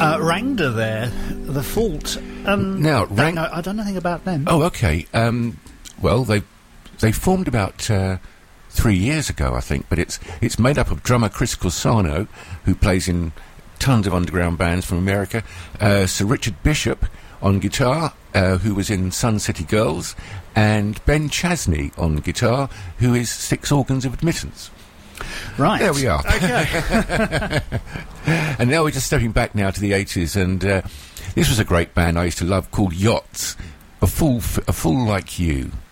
Rangda there, The Fault. Now, I don't know anything about them. Oh, okay. Well, they formed about 3 years ago, I think, but it's made up of drummer Chris Corsano, who plays in tons of underground bands from America, Sir Richard Bishop on guitar, who was in Sun City Girls, and Ben Chasney on guitar, who is Six Organs of Admittance. Right. There we are. Okay. And now we're just stepping back now to the 80s, and this was a great band I used to love called Yachts, A Fool Like You.